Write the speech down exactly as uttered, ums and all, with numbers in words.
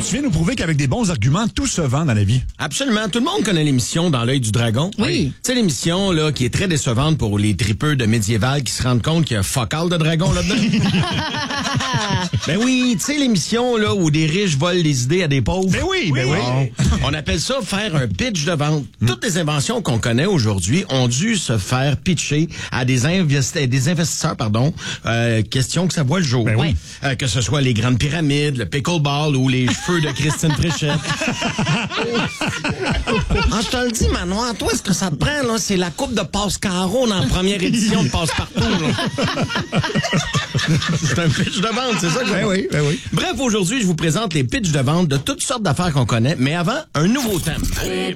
tu viens nous prouver qu'avec des bons arguments, tout se vend dans la vie. Absolument. Tout le monde connaît l'émission Dans l'œil du dragon. Oui. Tu sais, l'émission là qui est très décevante pour les tripeux de médiéval qui se rendent compte qu'il y a fuck all de dragon là-dedans. Ben oui, tu sais, l'émission là où des riches volent les idées à des pauvres. Ben oui, ben oui. On appelle ça faire un pitch de vente. Toutes les inventions qu'on connaît aujourd'hui ont dû se faire pitcher à des, investi- des investisseurs, pardon, euh, question que ça voit le jour. Ben oui. Euh, que ce soit les grandes pyramides, le pickleball ou les cheveux de Christine Fréchette. Ah, je te le dis, Manoir, toi, ce que ça te prend, là, c'est la coupe de Passe-Carreau dans la première édition de Passe-Partout. Là. C'est un pitch de vente, c'est ça que Ben oui, ben oui. Bref, aujourd'hui, je vous présente les pitchs de vente de toutes sortes d'affaires qu'on connaît, mais avant, un nouveau thème.